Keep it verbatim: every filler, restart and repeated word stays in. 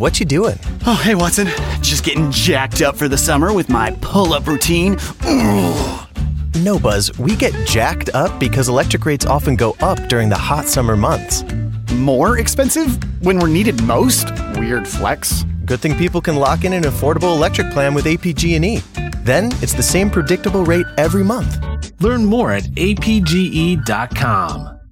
what you doing? Oh, hey, Watson. Just getting jacked up for the summer with my pull-up routine. Ugh. No, Buzz, we get jacked up because electric rates often go up during the hot summer months. More expensive when we're needed most? Weird flex. Good thing people can lock in an affordable electric plan with A P G and E. Then it's the same predictable rate every month. Learn more at A P G E dot com.